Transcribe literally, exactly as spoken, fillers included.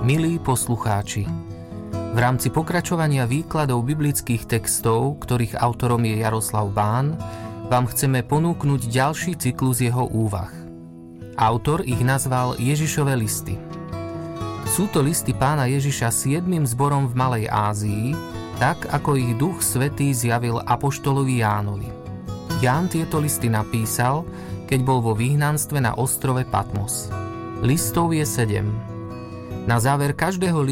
Milí poslucháči, v rámci pokračovania výkladov biblických textov, ktorých autorom je Jaroslav Bán, vám chceme ponúknuť ďalší cyklus jeho úvah. Autor ich nazval Ježišove listy. Sú to listy Pána Ježiša siedmym zborom v Malej Ázii, tak ako ich Duch Svätý zjavil apoštolovi Jánovi. Ján tieto listy napísal, keď bol vo vyhnanstve na ostrove Patmos. Listov je sedem. Na záver každého